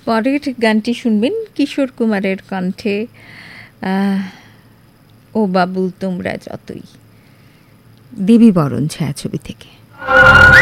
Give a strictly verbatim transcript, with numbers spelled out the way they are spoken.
পরের গানটি শুনবেন কিশোর কুমারের কণ্ঠে, ও বাবুল তোমরা যতই, দেবী বরণ ছায়াছবি থেকে।